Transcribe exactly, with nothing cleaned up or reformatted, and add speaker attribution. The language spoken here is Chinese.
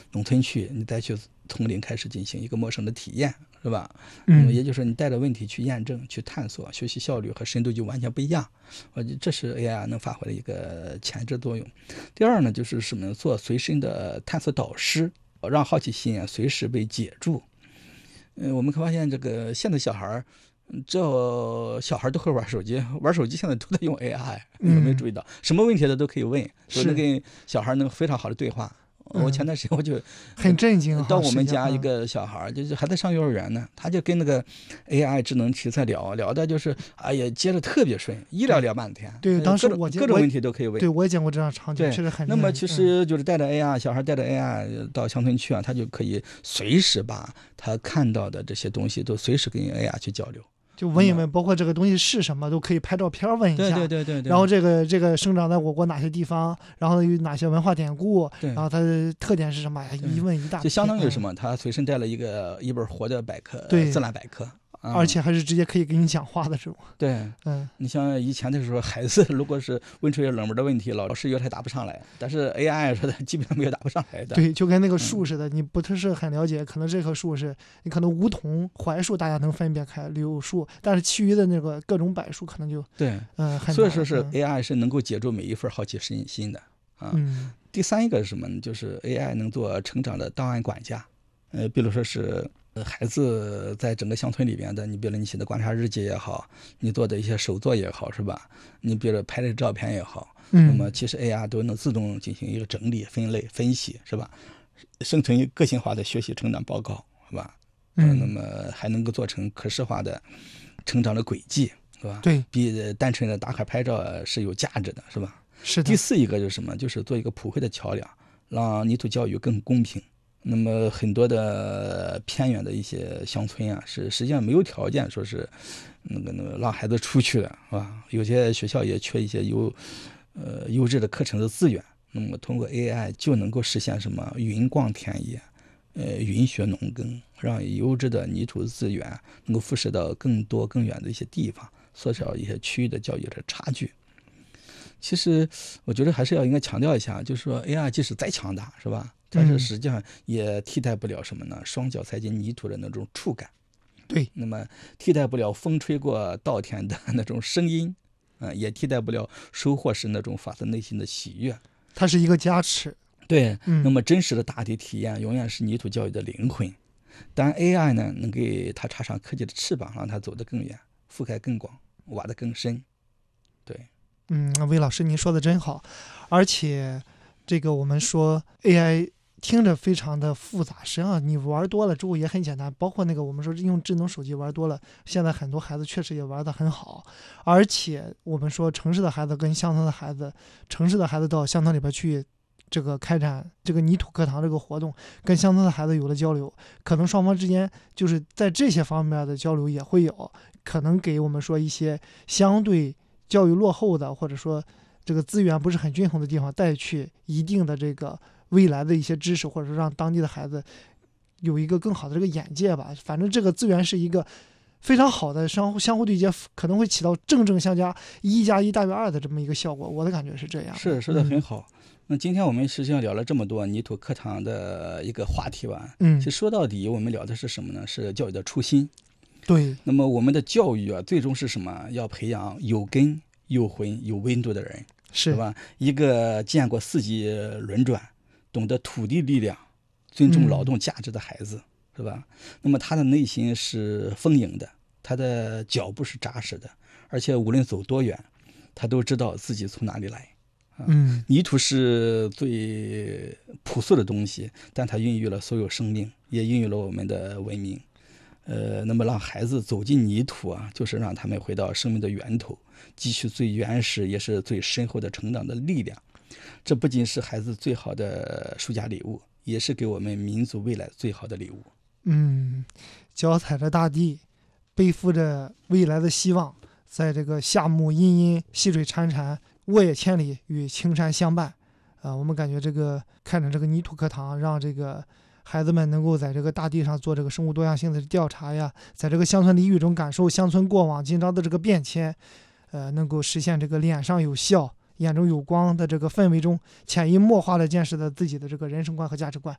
Speaker 1: 农村去，你再去从零开始进行一个陌生的体验，是吧？
Speaker 2: 嗯，
Speaker 1: 也就是说你带着问题去验证、去探索，学习效率和深度就完全不一样。我觉得这是 A I 能发挥的一个前置作用。第二呢，就是什么？做随身的探索导师，让好奇心啊随时被解住。嗯，我们可发现这个现在小孩这小孩都会玩手机，玩手机现在都在用 A I， 有没有注意到？什么问题的都可以问，都能跟小孩能非常好的对话。
Speaker 2: 嗯、
Speaker 1: 我前段时间我就
Speaker 2: 很震惊，
Speaker 1: 到我们家一个小孩，就是还在上幼儿园呢，他就跟那个 A I 智能题在聊，聊的就是哎呀接着特别顺，一聊聊半天。
Speaker 2: 对，当时我
Speaker 1: 各种问题都可以问。
Speaker 2: 对，我也见过这样场景，确实很。
Speaker 1: 那么其实就是带着 A I，、嗯、小孩带着 A I 到乡村去啊，他就可以随时把他看到的这些东西都随时跟 A I 去交流。
Speaker 2: 就问一问，包括这个东西是什么，都可以拍照片问一下。
Speaker 1: 对对对对对。
Speaker 2: 然后这个这个生长在我国哪些地方，然后有哪些文化典故，
Speaker 1: 然
Speaker 2: 后它的特点是什么，一问一大。
Speaker 1: 就相当于什么？他随身带了一个一本活的百科，
Speaker 2: 对，
Speaker 1: 自然百科。
Speaker 2: 嗯、而且还是直接可以跟你讲话的这种。
Speaker 1: 对，
Speaker 2: 嗯，
Speaker 1: 你像以前的时候，孩子如果是问出一些冷门的问题，老师有他答不上来，但是 A I 说的基本上没有答不上来的。
Speaker 2: 对，就跟那个树似的，嗯、你不是很了解，可能这棵树是你可能梧桐、槐树大家能分辨开，柳树，但是其余的那个各种柏树可能就
Speaker 1: 对，
Speaker 2: 嗯，很
Speaker 1: 所以说是 A I 是能够解住每一份好奇心的啊。
Speaker 2: 嗯，
Speaker 1: 第三一个是什么呢？就是 A I 能做成长的档案管家，呃，比如说是。孩子在整个乡村里边的，你比如你写的观察日记也好，你做的一些手作也好，是吧？你比如拍的照片也好，
Speaker 2: 嗯，
Speaker 1: 那么其实 A I 都能自动进行一个整理、分类、分析，是吧？生成个性化的学习成长报告，是吧？
Speaker 2: 嗯，
Speaker 1: 那么还能够做成可视化的成长的轨迹，是吧？
Speaker 2: 对，
Speaker 1: 比单纯的打卡拍照是有价值的，是吧？
Speaker 2: 是的。
Speaker 1: 第四一个就是什么？就是做一个普惠的桥梁，让泥土教育更公平。那么很多的偏远的一些乡村啊，是实际上没有条件说是那个那个让孩子出去的，是吧？有些学校也缺一些优呃优质的课程的资源。那么通过 A I 就能够实现什么云逛田野，呃云学农耕，让优质的泥土资源能够辐射到更多更远的一些地方，缩小一些区域的教育的差距。其实我觉得还是要应该强调一下，就是说 A I 即使再强大，是吧？但是实际上也替代不了什么呢？双脚踩进泥土的那种触感。
Speaker 2: 对，
Speaker 1: 那么替代不了风吹过稻田的那种声音，呃、也替代不了收获时那种发自内心的喜悦。
Speaker 2: 它是一个加持。
Speaker 1: 对，
Speaker 2: 嗯、
Speaker 1: 那么真实的大地体验永远是泥土教育的灵魂。当然 A I 呢，能给它插上科技的翅膀，让它走得更远，覆盖更广，挖得更深。对。
Speaker 2: 嗯，魏老师您说的真好，而且这个我们说 A I 听着非常的复杂，实际上你玩多了之后也很简单，包括那个我们说用智能手机玩多了，现在很多孩子确实也玩得很好，而且我们说城市的孩子跟乡村的孩子，城市的孩子到乡村里边去这个开展这个泥土课堂这个活动，跟乡村的孩子有了交流，可能双方之间就是在这些方面的交流也会有，可能给我们说一些相对教育落后的，或者说这个资源不是很均衡的地方，带去一定的这个未来的一些知识，或者说让当地的孩子有一个更好的这个眼界吧。反正这个资源是一个非常好的相互相互对接，可能会起到正正相加，一加一大于二的这么一个效果。我的感觉是这样。
Speaker 1: 是说的很好。嗯、那今天我们实际上聊了这么多泥土课堂的一个话题吧。
Speaker 2: 嗯，
Speaker 1: 其实说到底，我们聊的是什么呢？是教育的初心。
Speaker 2: 对，
Speaker 1: 那么我们的教育啊，最终是什么？要培养有根、有魂、有温度的人，
Speaker 2: 是
Speaker 1: 吧？一个见过四季轮转、懂得土地力量、尊重劳动价值的孩子，嗯、是吧？那么他的内心是丰盈的，他的脚步是扎实的，而且无论走多远，他都知道自己从哪里来。啊、
Speaker 2: 嗯，
Speaker 1: 泥土是最朴素的东西，但它孕育了所有生命，也孕育了我们的文明。呃，那么让孩子走进泥土啊，就是让他们回到生命的源头，汲取最原始也是最深厚的成长的力量。这不仅是孩子最好的暑假礼物，也是给我们民族未来最好的礼物。
Speaker 2: 嗯，脚踩着大地，背负着未来的希望，在这个夏木阴阴，溪水潺潺，沃野千里，与青山相伴。啊、呃，我们感觉这个看着这个泥土课堂，让这个孩子们能够在这个大地上做这个生物多样性的调查呀，在这个乡村俚语中感受乡村过往今朝的这个变迁，呃，能够实现这个脸上有笑、眼中有光的这个氛围中，潜移默化的见识了自己的这个人生观和价值观。